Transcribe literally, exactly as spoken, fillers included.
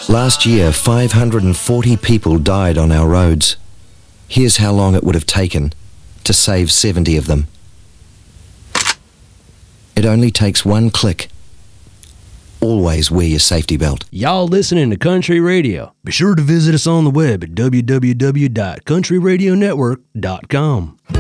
Last year, five hundred forty people died on our roads. Here's how long it would have taken to save seventy of them. It only takes one click. Always wear your safety belt. Y'all listening to Country Radio. Be sure to visit us on the web at w w w dot country radio network dot com.